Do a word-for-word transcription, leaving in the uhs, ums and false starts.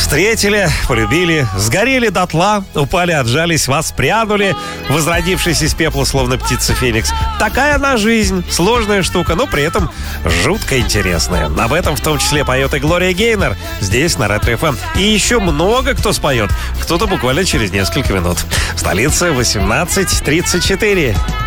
Встретили, полюбили, сгорели дотла, упали, отжались, воспрянули, возродившись из пепла, словно птица Феникс. Такая она жизнь, сложная штука, но при этом жутко интересная. Об этом в том числе поет и Глория Гейнор здесь, на Ретро эф эм. И еще много кто споет, кто-то буквально через несколько минут. Столица восемнадцать тридцать четыре.